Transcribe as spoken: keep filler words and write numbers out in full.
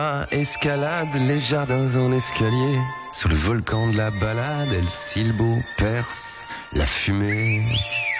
Escalade les jardins en escalier. Sous le volcan de la balade, El Silbo perce la fumée.